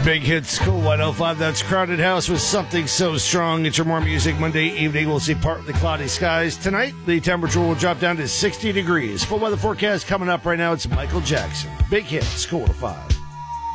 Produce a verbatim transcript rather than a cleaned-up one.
Big Hits, Cool one oh five. That's Crowded House with Something So Strong. It's your more music Monday evening. We'll see partly cloudy skies. Tonight, the temperature will drop down to sixty degrees. Full weather forecast coming up right now. It's Michael Jackson. Big Hits, Cool one oh five.